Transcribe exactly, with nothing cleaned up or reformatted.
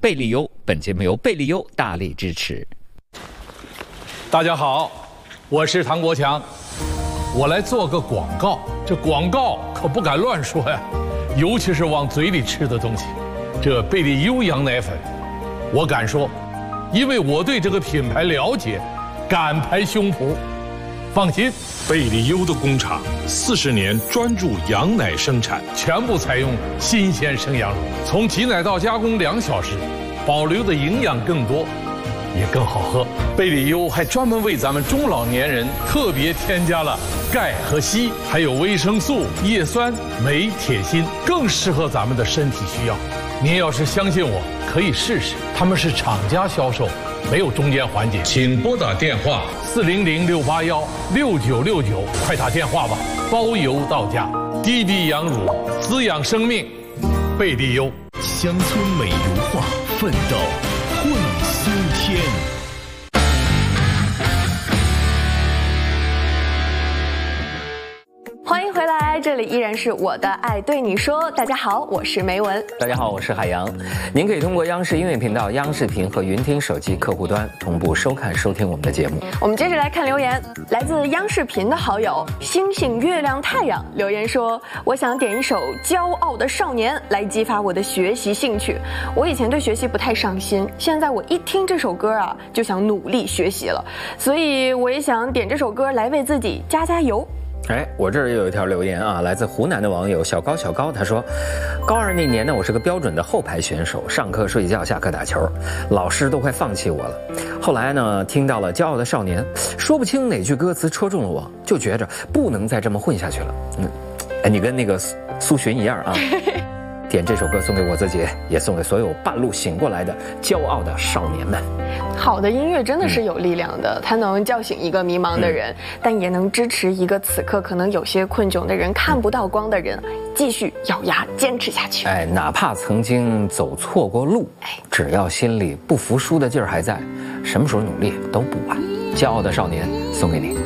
贝利优。本节目由贝利优大力支持。 大家好，我是唐国强，我来做个广告。这广告可不敢乱说呀，尤其是往嘴里吃的东西。这贝利优羊奶粉，我敢说，因为我对这个品牌了解，敢拍胸脯。放心， 贝利优的工厂四十年专注羊奶生产， 全部采用新鲜生羊乳，从挤奶到加工两小时，保留的营养更多，也更好喝。贝利优还专门为咱们中老年人特别添加了钙和硒，还有维生素、叶酸、镁、铁、锌，更适合咱们的身体需要。您要是相信我，可以试试，他们是厂家销售，没有中间环节。 请拨打电话四零零六八幺六九六九，快打电话吧，包邮到家。滴滴羊乳，滋养生命，贝利优。 乡村美如画，奋斗会苏天。 欢迎回来，这里依然是我的爱对你说。大家好，我是梅文。 大家好，我是海洋。您可以通过央视音乐频道、央视频和云听手机客户端同步收看收听我们的节目。 我们接着来看留言，来自央视频的好友星星、月亮、太阳留言说：“我想点一首《骄傲的少年》来激发我的学习兴趣。我以前对学习不太上心，现在我一听这首歌啊，就想努力学习了。所以我也想点这首歌来为自己加加油。” 哎，我这儿有一条留言啊，来自湖南的网友小高小高，他说，高二那年呢，我是个标准的后排选手，上课睡觉，下课打球，老师都快放弃我了。后来呢，听到了《骄傲的少年》，说不清哪句歌词戳中了我，就觉着不能再这么混下去了。嗯，哎，你跟那个苏苏洵一样啊。点这首歌送给我自己，也送给所有半路醒过来的骄傲的少年们。 好的音乐真的是有力量的，嗯、它能叫醒一个迷茫的人，嗯、但也能支持一个此刻可能有些困窘的人、看不到光的人，继续咬牙坚持下去。 哎，哪怕曾经走错过路，哎，只要心里不服输的劲儿还在，什么时候努力都不晚。骄傲的少年送给你。